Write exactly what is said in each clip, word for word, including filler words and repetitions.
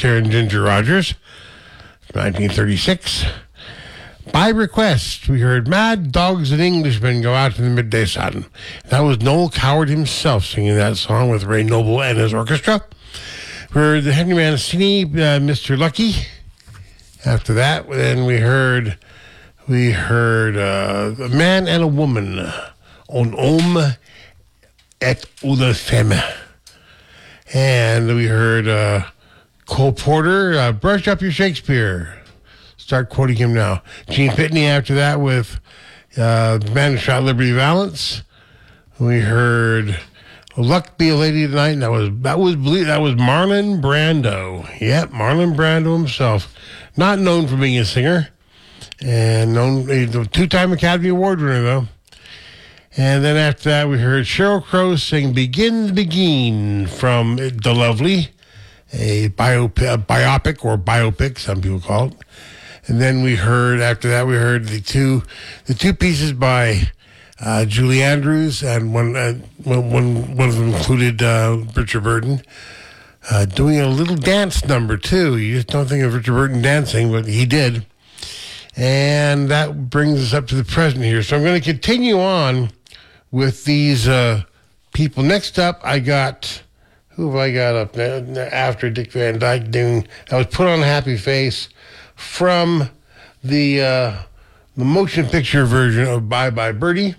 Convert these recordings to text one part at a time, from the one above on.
Sarah and Ginger Rogers, nineteen thirty-six. By request, we heard Mad Dogs and Englishmen Go Out in the Midday Sun. That was Noel Coward himself singing that song with Ray Noble and his orchestra. We heard the Henry Mancini, uh, Mister Lucky. After that, then we heard we heard uh, A Man and a Woman, Un Homme et une Femme. And we heard uh, Cole Porter, uh, Brush Up Your Shakespeare. Start quoting him now. Gene Pitney after that with uh, The Man Who Shot Liberty Valance. We heard Luck Be a Lady Tonight. And that was that was that was Marlon Brando. Yep, Marlon Brando himself. Not known for being a singer. And known a two-time Academy Award winner though. And then after that we heard Sheryl Crow sing Begin to Begin from The Lovely, a, bio, a biopic or biopic, some people call it. And then we heard, after that, we heard the two the two pieces by uh, Julie Andrews, and one, uh, one, one, one of them included uh, Richard Burton, uh, doing a little dance number, too. You just don't think of Richard Burton dancing, but he did. And that brings us up to the present here. So I'm going to continue on with these uh, people. Next up, I got, who have I got up now, after Dick Van Dyke doing, I was Put on a Happy Face, from the uh, the motion picture version of Bye Bye Birdie.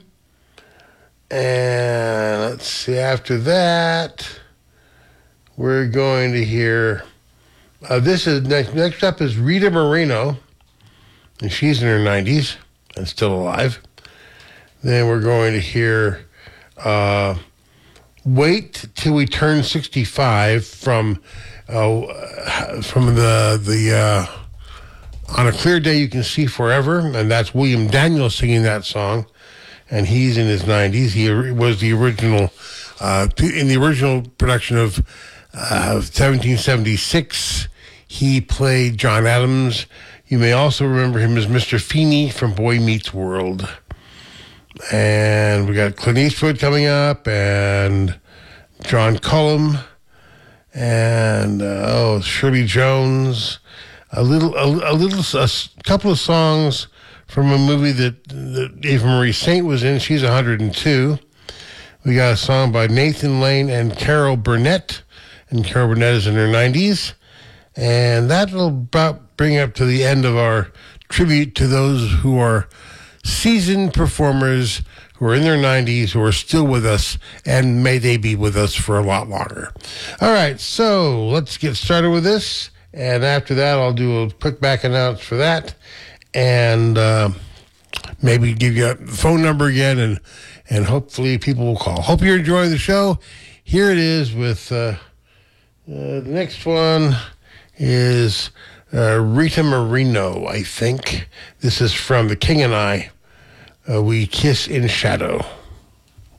And let's see, after that, we're going to hear, uh, this is, next, next up is Rita Moreno, and she's in her nineties and still alive. Then we're going to hear uh, Wait Till We Turn sixty-five from, uh, from the, the, uh, On a Clear Day You Can See Forever, and that's William Daniels singing that song, and he's in his nineties. He was the original, uh, in the original production of uh, seventeen seventy-six, he played John Adams. You may also remember him as Mister Feeney from Boy Meets World. And we got Clint Eastwood coming up, and John Cullum, and uh, oh, Shirley Jones. A little, a, a little, a couple of songs from a movie that, that Ava Marie Saint was in. She's one hundred two. We got a song by Nathan Lane and Carol Burnett, and Carol Burnett is in her nineties. And that'll about bring up to the end of our tribute to those who are seasoned performers who are in their nineties, who are still with us, and may they be with us for a lot longer. All right, so let's get started with this. And after that, I'll do a quick back announce for that, and uh, maybe give you a phone number again, and and hopefully people will call. Hope you're enjoying the show. Here it is with uh, uh, the next one is uh, Rita Moreno, I think. This is from The King and I. Uh, We Kiss in Shadow.